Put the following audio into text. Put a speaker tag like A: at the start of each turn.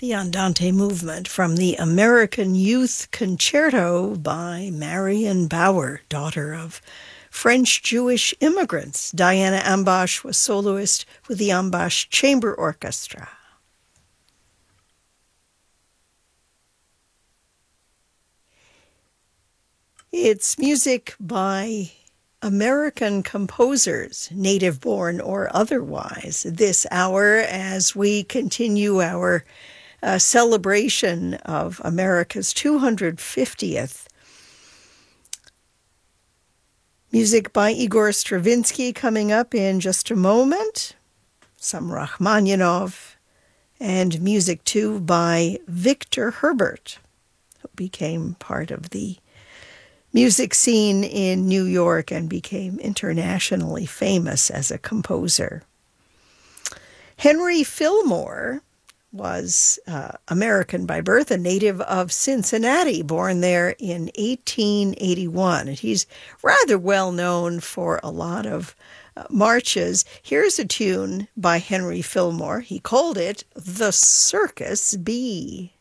A: The Andante movement from the American Youth Concerto by Marion Bauer, daughter of French-Jewish immigrants. Diana Ambash was soloist with the Ambash Chamber Orchestra. It's music by American composers, native-born or otherwise, this hour as we continue our celebration of America's 250th. Music by Igor Stravinsky coming up in just a moment, some Rachmaninoff, and music too by Victor Herbert, who became part of the music scene in New York and became internationally famous as a composer. Henry Fillmore was American by birth, a native of Cincinnati, born there in 1881. And he's rather well known for a lot of marches. Here's a tune by Henry Fillmore. He called it The Circus Bee.